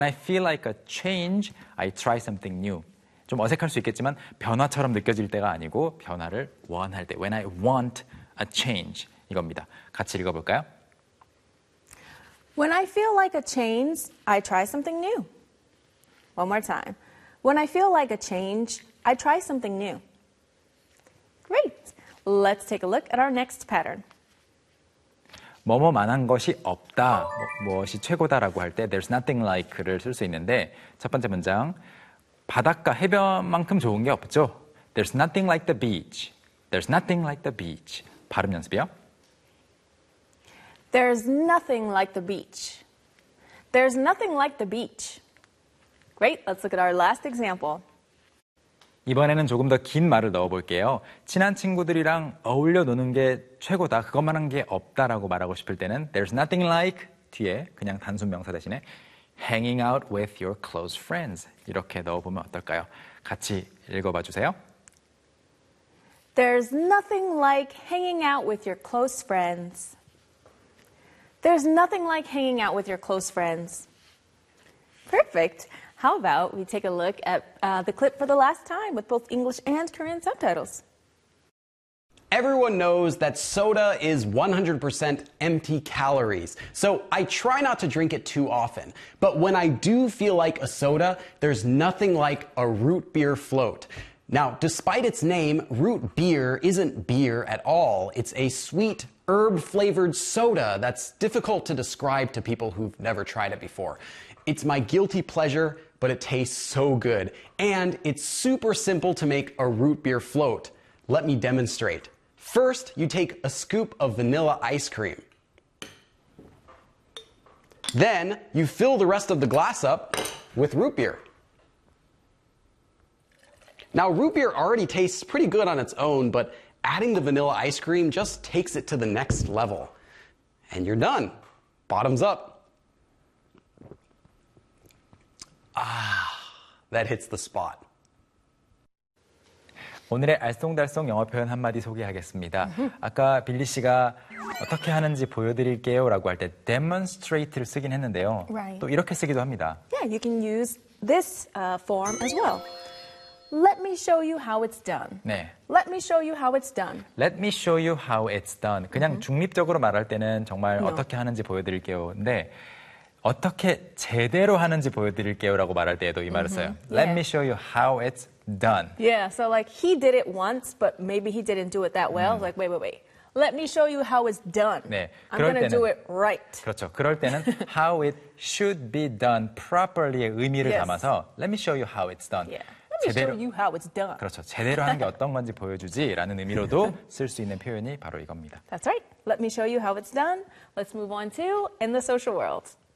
I feel like a change, I try something new. 좀 어색할 수 있겠지만 변화처럼 느껴질 때가 아니고 변화를 원할 때 when I want a change 이겁니다. 같이 읽어볼까요? When I feel like a change, I try something new. One more time. When I feel like a change, I try something new. Great. Let's take a look at our next pattern. 뭐뭐만한 것이 없다, 무엇이 최고다라고 할 때 there's nothing like를 쓸 수 있는데 첫 번째 문장 바닷가 해변만큼 좋은 게 없죠. There's nothing like the beach. There's nothing like the beach. 발음 연습이요. There's nothing like the beach. There's nothing like the beach. Great. Let's look at our last example. 이번에는 조금 더 긴 말을 넣어볼게요. 친한 친구들이랑 어울려 노는 게 최고다. 그것만한 게 없다라고 말하고 싶을 때는 There's nothing like 뒤에 그냥 단순 명사 대신에 Hanging out with your close friends 이렇게 넣어보면 어떨까요? 같이 읽어봐 주세요. There's nothing like hanging out with your close friends. There's nothing like hanging out with your close friends. Perfect. How about we take a look at the clip for the last time with both English and Korean subtitles. Everyone knows that soda is 100% empty calories, so I try not to drink it too often. But when I do feel like a soda, there's nothing like a root beer float. Now, despite its name, root beer isn't beer at all. It's a sweet, herb-flavored soda that's difficult to describe to people who've never tried it before. It's my guilty pleasure, but it tastes so good. And it's super simple to make a root beer float. Let me demonstrate. First, you take a scoop of vanilla ice cream. Then, you fill the rest of the glass up with root beer. Now, root beer already tastes pretty good on its own, but adding the vanilla ice cream just takes it to the next level. And you're done. Bottoms up. That hits the spot. 오늘의 알쏭달쏭 영어 표현 한마디 소개하겠습니다. 아까 빌리 씨가 어떻게 하는지 보여드릴게요 라고 할 때 demonstrate를 쓰긴 했는데요. Right. 또 이렇게 쓰기도 합니다. Yeah, you can use this form as well. Let me show you how it's done. 네. Let me show you how it's done. Let me show you how it's done. 그냥 중립적으로 말할 때는 정말 No. 어떻게 하는지 보여드릴게요. 근데 어떻게 제대로 하는지 보여드릴게요 라고 말할 때에도 이 말을 써요. Let Yeah. me show you how it's done. Yeah, so like he did it once, but maybe he didn't do it that well. Like, wait. Let me show you how it's done. 네, I'm 그럴 going to 때는- do it right. 그렇죠. 그럴 때는 how it should be done properly의 의미를 Yes. 담아서 Let me show you how it's done. Yeah. Let me show you how it's done. 그렇죠. 제대로 하는 게 어떤 건지 보여주지라는 의미로도 쓸 수 있는 표현이 바로 이겁니다. That's right. Let me show you how it's done. Let's move on to in the social world.